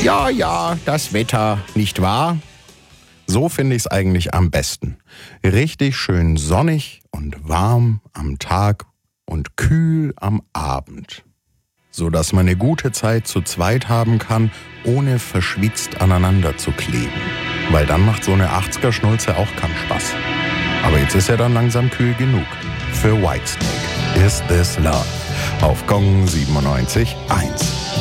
Ja, das Wetter, nicht wahr? So finde ich es eigentlich am besten. Richtig schön sonnig und warm am Tag und kühl am Abend. So dass man eine gute Zeit zu zweit haben kann, ohne verschwitzt aneinander zu kleben. Weil dann macht so eine 80er-Schnulze auch keinen Spaß. Aber jetzt ist er dann langsam kühl genug. Für Whitesnake, Is This Love? Auf Gong 97.1.